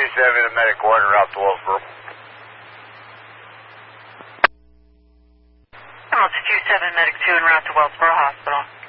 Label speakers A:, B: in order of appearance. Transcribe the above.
A: 2-7 to Medic 1 en route to Wellsboro.
B: Delta 2-7, Medic 2 en route to Wellsboro Hospital.